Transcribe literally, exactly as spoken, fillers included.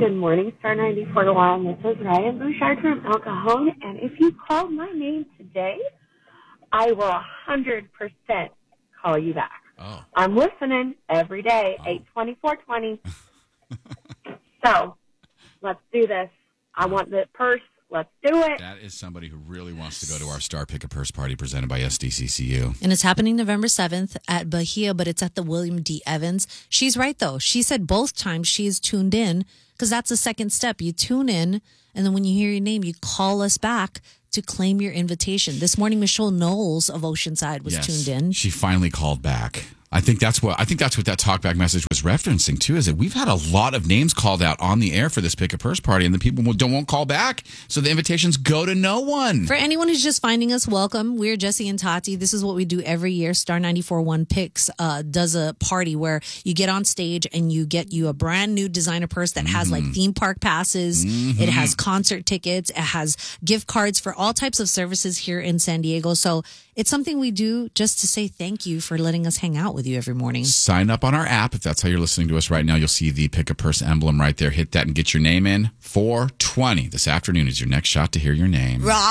Good morning, Star ninety-four to one. This is Ryan Bouchard from El Cajon, and if you called my name today, I will one hundred percent call you back. Oh. I'm listening every day, Oh. eight twenty-four twenty. So, let's do this. I want the purse. Let's do it. That is somebody who really wants to go to our Star Pick a Purse party presented by S D C C U. And it's happening November seventh at Bahia, but it's at the William D. Evans. She's right, though. She said both times she's tuned in because that's the second step. You tune in, and then when you hear your name, you call us back to claim your invitation. This morning, Michelle Knowles of Oceanside was Yes. tuned in. She finally called back. I think that's what I think that's what that talkback message was referencing too. Is that we've had a lot of names called out on the air for this Pick a Purse party, and the people don't won't call back, so the invitations go to no one. For anyone who's just finding us, welcome. We're Jesse and Tati. This is what we do every year. Star ninety-four point one Picks uh, does a party where you get on stage and you get you a brand new designer purse that has like theme park passes. Mm-hmm. It has concert tickets. It has gift cards for all types of services here in San Diego. So it's something we do just to say thank you for letting us hang out with you every morning. Sign up on our app. If that's how you're listening to us right now, you'll see the Pick a Purse emblem right there. Hit that and get your name in. four twenty this afternoon is your next shot to hear your name.